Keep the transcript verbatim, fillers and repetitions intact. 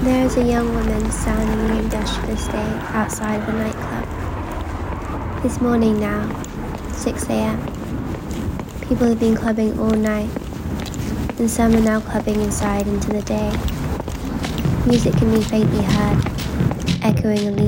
There is a young woman standing in the industrialist day outside of a nightclub. It's morning now, six a.m. People have been clubbing all night, and some are now clubbing inside into the day. Music can be faintly heard, echoing a